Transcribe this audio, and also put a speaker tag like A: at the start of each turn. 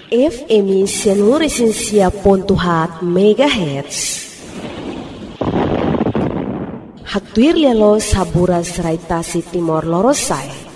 A: FM 106.7 MHz. Haktuir lialo saburas raitasi Timor Lorosai.